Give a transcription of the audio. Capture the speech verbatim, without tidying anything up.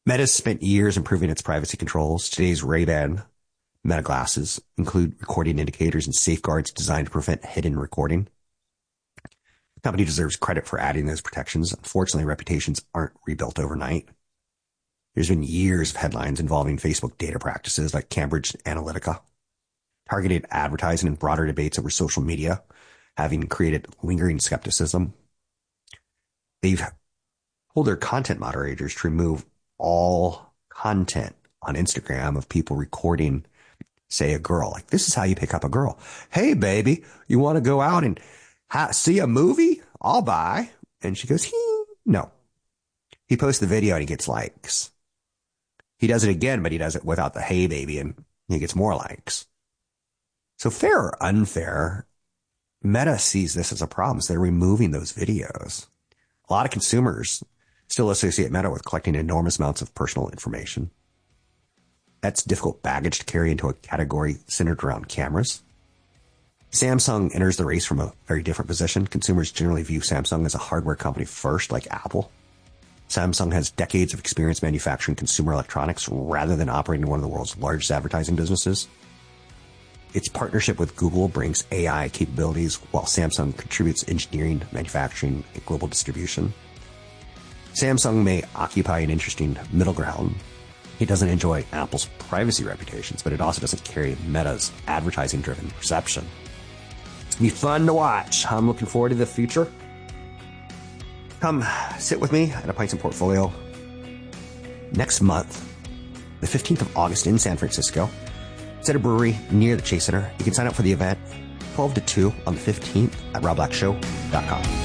Meta's spent years improving its privacy controls. Today's Ray-Ban Meta glasses include recording indicators and safeguards designed to prevent hidden recording. The company deserves credit for adding those protections. Unfortunately, reputations aren't rebuilt overnight. There's been years of headlines involving Facebook data practices like Cambridge Analytica, targeted advertising, and broader debates over social media, having created lingering skepticism. They've told their content moderators to remove all content on Instagram of people recording, say, a girl. Like, this is how you pick up a girl. Hey, baby, you want to go out and ha- see a movie? I'll buy. And she goes, he, no. He posts the video and he gets likes. He does it again, but he does it without the hey, baby, and he gets more likes. So fair or unfair, Meta sees this as a problem. So they're removing those videos. A lot of consumers still associate Meta with collecting enormous amounts of personal information. That's difficult baggage to carry into a category centered around cameras. Samsung enters the race from a very different position. Consumers generally view Samsung as a hardware company first, like Apple. Samsung has decades of experience manufacturing consumer electronics rather than operating one of the world's largest advertising businesses. Its partnership with Google brings A I capabilities, while Samsung contributes engineering, manufacturing, and global distribution. Samsung may occupy an interesting middle ground. It doesn't enjoy Apple's privacy reputations, but it also doesn't carry Meta's advertising-driven perception. It's going to be fun to watch. I'm looking forward to the future. Come sit with me at a Pints and Portfolio next month, the fifteenth of August in San Francisco. It's at a brewery near the Chase Center. You can sign up for the event twelve to two on the fifteenth at rob black show dot com.